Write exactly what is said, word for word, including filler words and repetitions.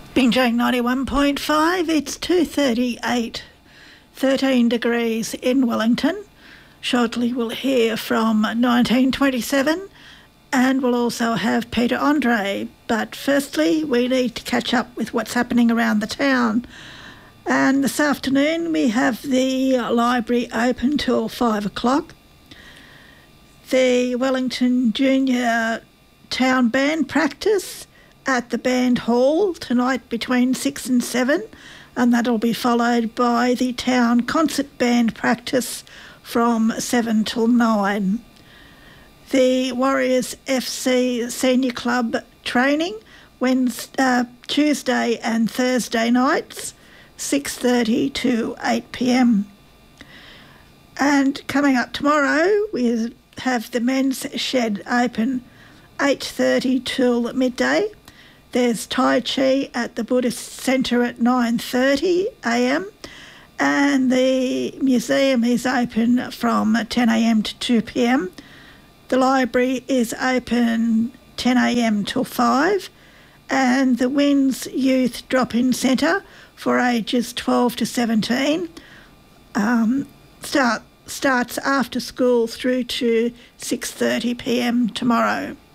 Bingeing ninety-one point five, it's two thirty-eight, thirteen degrees in Wellington. Shortly we'll hear from nineteen twenty-seven and we'll also have Peter Andre. But firstly, we need to catch up with what's happening around the town. And this afternoon we have the library open till five o'clock. The Wellington Junior Town Band practice at the Band Hall tonight between six and seven, and that'll be followed by the Town Concert Band practice from seven till nine. The Warriors F C Senior Club training Wednesday, uh, Tuesday and Thursday nights, six thirty to eight p m. And coming up tomorrow, we have the men's shed open eight thirty till midday. There's Tai Chi at the Buddhist Centre at nine thirty a m and the museum is open from ten a m to two p m. The library is open ten a m till five, and the Winds Youth Drop-In Centre for ages twelve to seventeen um, start, starts after school through to six thirty p m tomorrow.